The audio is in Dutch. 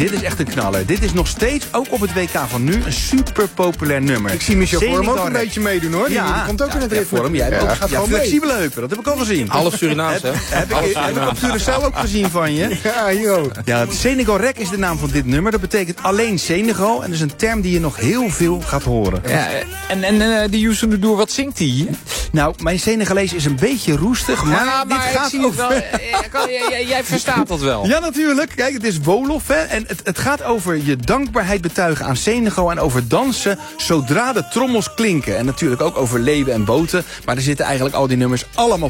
dit is echt een knaller. Dit is nog steeds, ook op het WK van nu, een super populair nummer. Ik zie Michel Vorm ook een beetje meedoen, hoor. Die komt ook in het ritme. Vorm, jij hebt ook flexibele heupen, dat heb ik al gezien. Half Surinaams, hè? Heb ik op Curaçao ook gezien van je. Ja, hier ook. Ja, Senegal Rek is de naam van dit nummer. Dat betekent alleen Senegal. En dat is een term die je nog heel veel gaat horen. Ja, en die Youssou N'Dour, wat zingt hij? Nou, mijn Senegalees is een beetje roestig, maar dit gaat over... Jij verstaat dat wel. Ja, natuurlijk. Kijk, het is Wolof, hè. En het gaat over je dankbaarheid betuigen aan Senegal en over dansen zodra de trommels klinken. En natuurlijk ook over leeuwen en boten. Maar er zitten eigenlijk al die nummers allemaal